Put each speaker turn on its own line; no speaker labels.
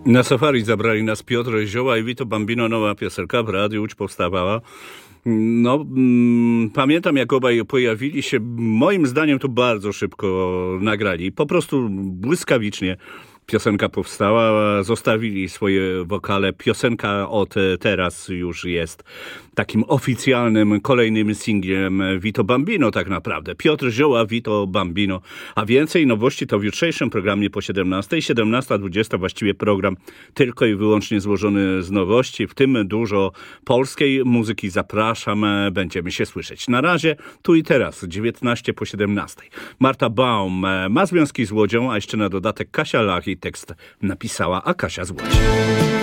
Na safari zabrali nas Piotr Zioła i Vito Bambino, nowa piosenka w Radiu Łódź powstawała. No, pamiętam, jak obaj pojawili się, moim zdaniem to bardzo szybko nagrali, po prostu błyskawicznie. Piosenka powstała, zostawili swoje wokale. Piosenka od teraz już jest takim oficjalnym, kolejnym singlem Vito Bambino tak naprawdę. Piotr Zioła, Vito Bambino. A więcej nowości to w jutrzejszym programie po 17. 17:20 właściwie program tylko i wyłącznie złożony z nowości. W tym dużo polskiej muzyki. Zapraszam, będziemy się słyszeć. Na razie, tu i teraz, 19 po 17. Marta Baum ma związki z Łodzią, a jeszcze na dodatek Kasia Lach i tekst napisała, a Kasia z Łodzi.